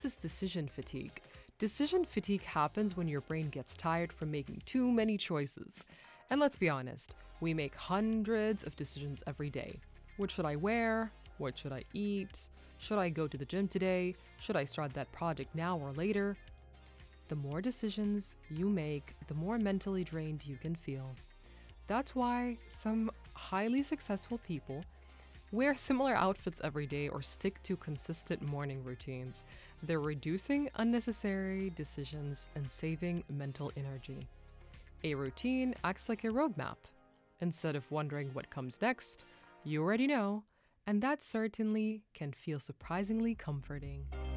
This is decision fatigue. Decision fatigue happens when your brain gets tired from making too many choices. And let's be honest, we make hundreds of decisions every day. What should I wear? What should I eat? Should I go to the gym today? Should I start that project now or later? The more decisions you make, the more mentally drained you can feel. That's why some highly successful people wear similar outfits every day or stick to consistent morning routines. They're reducing unnecessary decisions and saving mental energy. A routine acts like a roadmap. Instead of wondering what comes next, you already know, and that certainly can feel surprisingly comforting.